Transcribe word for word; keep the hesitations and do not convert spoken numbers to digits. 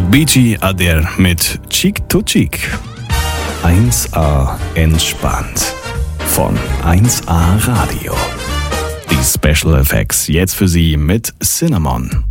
Beachy Adair mit Cheek to Cheek. eins A entspannt von eins A Radio. Die Special Effects jetzt für Sie mit Cinnamon.